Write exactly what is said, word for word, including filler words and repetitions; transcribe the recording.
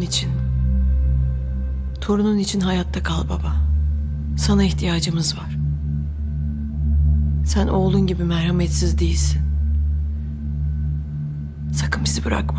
için, torunun için hayatta kal baba. Sana ihtiyacımız var. Sen oğlun gibi merhametsiz değilsin. Sakın bizi bırakma.